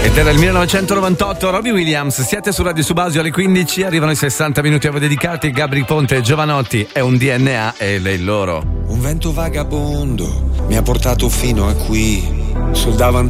Ed era il 1998, Robbie Williams. Siete su Radio Subasio alle 15, arrivano i 60 minuti a voi dedicati. Gabri Ponte e Giovanotti, è un DNA e lei loro. Un vento vagabondo mi ha portato fino a qui, sul davanti